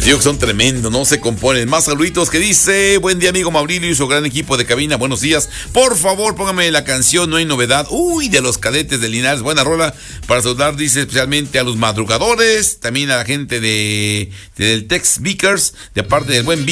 Digo que son tremendos, no se componen. Más saluditos que dice: buen día, amigo Maurilio y su gran equipo de cabina, buenos días. Por favor, póngame la canción No hay novedad. Uy, de los Cadetes de Linares, buena rola para saludar, dice, especialmente a los madrugadores, también a la gente del Tex Vickers, de parte del buen